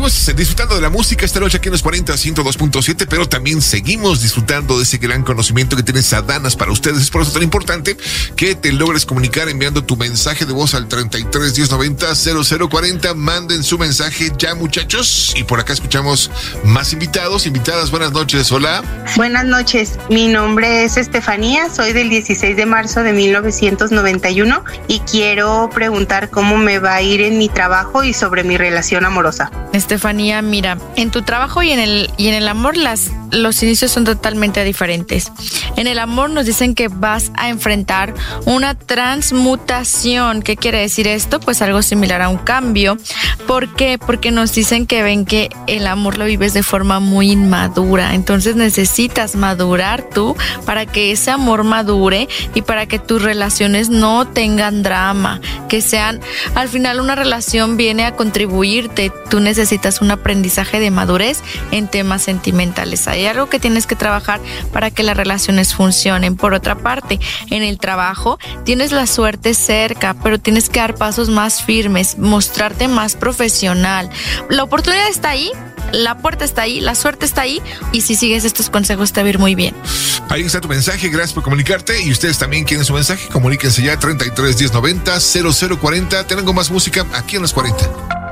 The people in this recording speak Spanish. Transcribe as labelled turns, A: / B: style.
A: seguimos disfrutando de la música esta noche aquí en los 40 102.7, pero también seguimos disfrutando de ese gran conocimiento que tiene Sadanas para ustedes. Es por eso tan importante que te logres comunicar enviando tu mensaje de voz al 33 1090 0040. Manden su mensaje ya, muchachos. Y por acá escuchamos más invitadas. Buenas noches, hola.
B: Buenas noches, mi nombre es Estefanía, soy del 16 de marzo de 1991 y quiero preguntar cómo me va a ir en mi trabajo y sobre mi relación amorosa.
C: Estefanía, mira, en tu trabajo y en el amor los inicios son totalmente diferentes. En el amor nos dicen que vas a enfrentar una transmutación. ¿Qué quiere decir esto? Pues algo similar a un cambio. ¿Por qué? Porque nos dicen que ven que el amor lo vives de forma muy inmadura. Entonces necesitas madurar tú para que ese amor madure y para que tus relaciones no tengan drama, que sean, al final una relación viene a contribuirte. Tú necesitas un aprendizaje de madurez en temas sentimentales. Hay algo que tienes que trabajar para que las relaciones funcionen. Por otra parte, en el trabajo tienes la suerte cerca, pero tienes que dar pasos más firmes, mostrarte más profesional. La oportunidad está ahí, la puerta está ahí, la suerte está ahí, y si sigues estos consejos te va a ir muy bien.
A: Ahí está tu mensaje, gracias por comunicarte. Y ustedes también quieren su mensaje, comuníquense ya 33 1090 0040. Tengo más música aquí en los 40.